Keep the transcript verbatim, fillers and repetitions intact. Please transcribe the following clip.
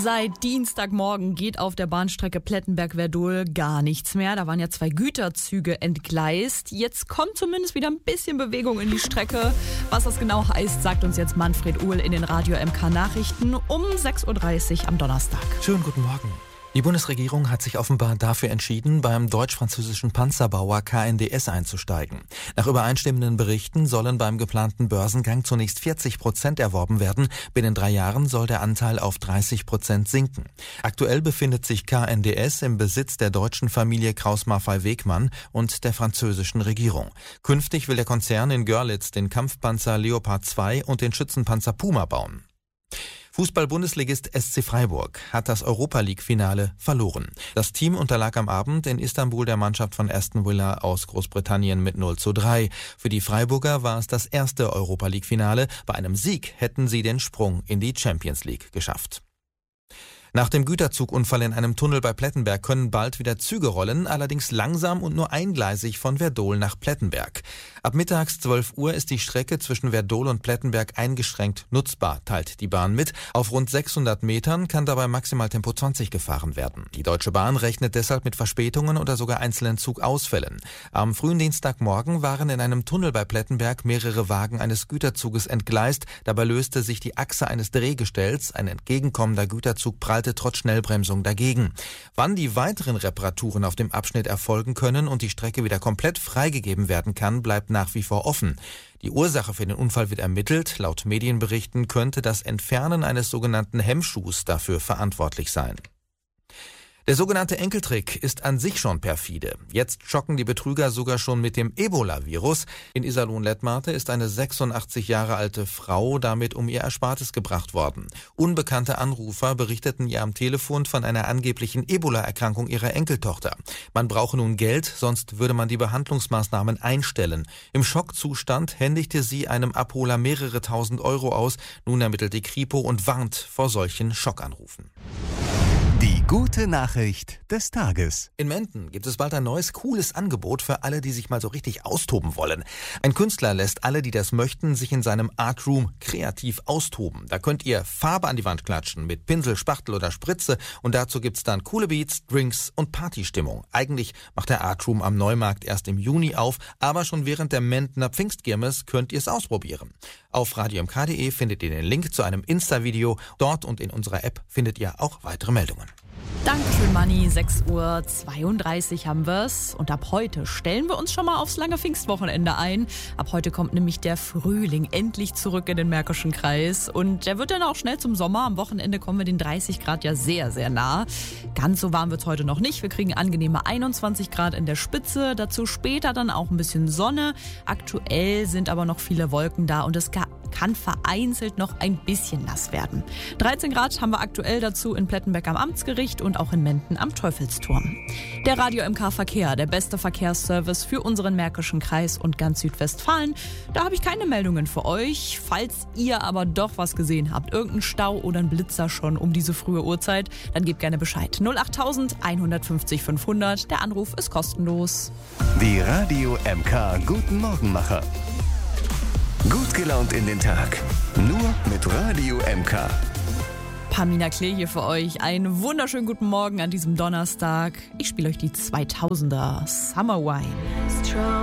Seit Dienstagmorgen geht auf der Bahnstrecke Plettenberg-Werdohl gar nichts mehr. Da waren ja zwei Güterzüge entgleist. Jetzt kommt zumindest wieder ein bisschen Bewegung in die Strecke. Was das genau heißt, sagt uns jetzt Manfred Uhl in den Radio M K Nachrichten um sechs Uhr dreißig am Donnerstag. Schönen guten Morgen. Die Bundesregierung hat sich offenbar dafür entschieden, beim deutsch-französischen Panzerbauer K N D S einzusteigen. Nach übereinstimmenden Berichten sollen beim geplanten Börsengang zunächst vierzig Prozent erworben werden. Binnen drei Jahren soll der Anteil auf dreißig Prozent sinken. Aktuell befindet sich K N D S im Besitz der deutschen Familie Krauss-Maffei-Wegmann und der französischen Regierung. Künftig will der Konzern in Görlitz den Kampfpanzer Leopard zwei und den Schützenpanzer Puma bauen. Fußball-Bundesligist S C Freiburg hat das Europa-League-Finale verloren. Das Team unterlag am Abend in Istanbul der Mannschaft von Aston Villa aus Großbritannien mit null zu drei. Für die Freiburger war es das erste Europa-League-Finale. Bei einem Sieg hätten sie den Sprung in die Champions League geschafft. Nach dem Güterzugunfall in einem Tunnel bei Plettenberg können bald wieder Züge rollen, allerdings langsam und nur eingleisig von Werdohl nach Plettenberg. Ab mittags zwölf Uhr ist die Strecke zwischen Werdohl und Plettenberg eingeschränkt nutzbar, teilt die Bahn mit. Auf rund sechshundert Metern kann dabei maximal Tempo zwanzig gefahren werden. Die Deutsche Bahn rechnet deshalb mit Verspätungen oder sogar einzelnen Zugausfällen. Am frühen Dienstagmorgen waren in einem Tunnel bei Plettenberg mehrere Wagen eines Güterzuges entgleist. Dabei löste sich die Achse eines Drehgestells. Ein entgegenkommender Güterzug prallte trotz Schnellbremsung dagegen. Wann die weiteren Reparaturen auf dem Abschnitt erfolgen können und die Strecke wieder komplett freigegeben werden kann, bleibt nach wie vor offen. Die Ursache für den Unfall wird ermittelt. Laut Medienberichten könnte das Entfernen eines sogenannten Hemmschuhs dafür verantwortlich sein. Der sogenannte Enkeltrick ist an sich schon perfide. Jetzt schocken die Betrüger sogar schon mit dem Ebola-Virus. In Iserlohn-Lettmate ist eine sechsundachtzig Jahre alte Frau damit um ihr Erspartes gebracht worden. Unbekannte Anrufer berichteten ihr am Telefon von einer angeblichen Ebola-Erkrankung ihrer Enkeltochter. Man brauche nun Geld, sonst würde man die Behandlungsmaßnahmen einstellen. Im Schockzustand händigte sie einem Abholer mehrere tausend Euro aus. Nun ermittelt die Kripo und warnt vor solchen Schockanrufen. Die gute Nachricht des Tages. In Menden gibt es bald ein neues, cooles Angebot für alle, die sich mal so richtig austoben wollen. Ein Künstler lässt alle, die das möchten, sich in seinem Art Room kreativ austoben. Da könnt ihr Farbe an die Wand klatschen mit Pinsel, Spachtel oder Spritze und dazu gibt's dann coole Beats, Drinks und Partystimmung. Eigentlich macht der Art Room am Neumarkt erst im Juni auf, aber schon während der Mendener Pfingstkirmes könnt ihr es ausprobieren. Auf radio m k punkt de findet ihr den Link zu einem Insta-Video. Dort und in unserer App findet ihr auch weitere Meldungen. Dankeschön, Manni. sechs Uhr zweiunddreißig haben wir's. Und ab heute stellen wir uns schon mal aufs lange Pfingstwochenende ein. Ab heute kommt nämlich der Frühling endlich zurück in den Märkischen Kreis. Und der wird dann auch schnell zum Sommer. Am Wochenende kommen wir den dreißig Grad ja sehr, sehr nah. Ganz so warm wird's heute noch nicht. Wir kriegen angenehme einundzwanzig Grad in der Spitze. Dazu später dann auch ein bisschen Sonne. Aktuell sind aber noch viele Wolken da und es kann vereinzelt noch ein bisschen nass werden. dreizehn Grad haben wir aktuell dazu in Plettenberg am Amtsgericht und auch in Menden am Teufelsturm. Der Radio M K Verkehr, der beste Verkehrsservice für unseren Märkischen Kreis und ganz Südwestfalen. Da habe ich keine Meldungen für euch. Falls ihr aber doch was gesehen habt, irgendeinen Stau oder einen Blitzer schon um diese frühe Uhrzeit, dann gebt gerne Bescheid. null acht tausend einhundertfünfzig fünfhundert, der Anruf ist kostenlos. Die Radio M K Guten Morgenmacher. Gut gelaunt in den Tag. Nur mit Radio M K. Pamina Klee hier für euch. Einen wunderschönen guten Morgen an diesem Donnerstag. Ich spiele euch die zweitausender Summer Wine.